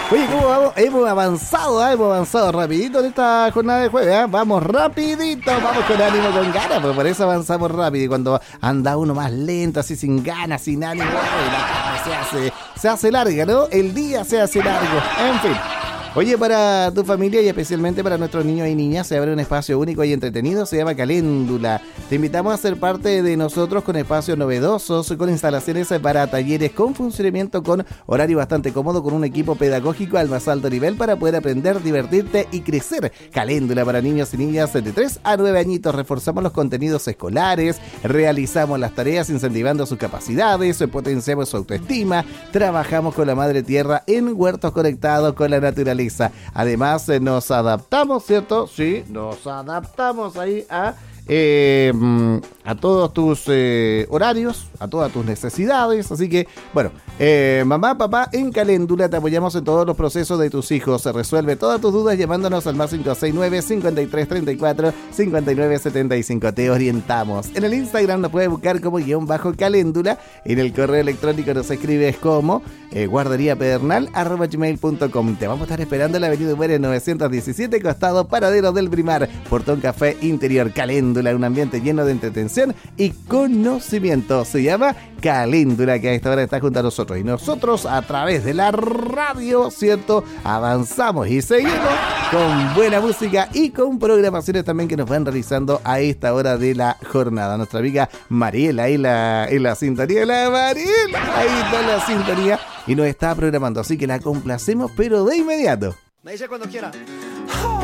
Oye, ¿cómo vamos? Hemos avanzado rapidito en esta jornada de jueves, ¿eh? Vamos rapidito, vamos con ánimo, con ganas, pues por eso avanzamos rápido. Y cuando anda uno más lento, así sin ganas, sin ánimo, la tarde se hace larga, ¿no? El día se hace largo, en fin. Oye, para tu familia y especialmente para nuestros niños y niñas se abre un espacio único y entretenido, se llama Caléndula. Te invitamos a ser parte de nosotros con espacios novedosos, con instalaciones para talleres, con funcionamiento, con horario bastante cómodo, con un equipo pedagógico al más alto nivel para poder aprender, divertirte y crecer. Caléndula para niños y niñas de 3 a 9 añitos. Reforzamos los contenidos escolares, realizamos las tareas incentivando sus capacidades, potenciamos su autoestima, trabajamos con la madre tierra en huertos conectados con la naturaleza. Además, nos adaptamos, ¿cierto? Sí, nos adaptamos ahí a todos tus horarios, a todas tus necesidades. Así que, bueno, mamá, papá, en Caléndula te apoyamos en todos los procesos de tus hijos. Se resuelve todas tus dudas llamándonos al más 569-5334-5975. Te orientamos. En el Instagram nos puedes buscar como _Caléndula. En el correo electrónico nos escribes como guardariapedernal@gmail.com. Te vamos a estar esperando en la avenida Humere 917, costado Paradero del Primar, Portón Café Interior. Caléndula, un ambiente lleno de entretención y conocimiento. Se llama Caléndula, que a esta hora está junto a nosotros. Y nosotros, a través de la radio, ¿cierto? Avanzamos y seguimos con buena música y con programaciones también que nos van realizando a esta hora de la jornada. Nuestra amiga Mariela, ahí en la sintonía. La Mariela, ahí está la sintonía y nos está programando. Así que la complacemos, pero de inmediato. Me dice cuando quiera.